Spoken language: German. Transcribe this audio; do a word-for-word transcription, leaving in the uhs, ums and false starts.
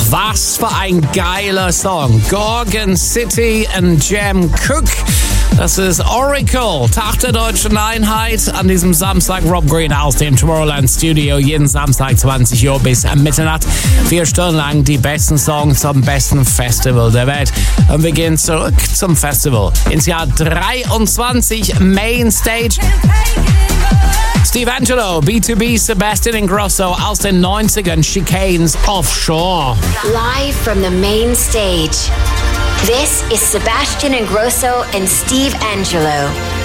Was für ein geiler Song. Gorgon City und Jam Cook. Das ist Oracle, Tag der Deutschen Einheit. An diesem Samstag Rob Green aus dem Tomorrowland Studio. Jeden Samstag zwanzig Uhr bis Mitternacht. Vier Stunden lang die besten Songs zum besten Festival der Welt. Und wir gehen zurück zum Festival ins Jahr dreiundzwanzig, Mainstage. Steve Angello, B two B, Sebastian Ingrosso aus den neunzigern, Chicanes Offshore. Live from the main stage, this is Sebastian Ingrosso and Steve Angello.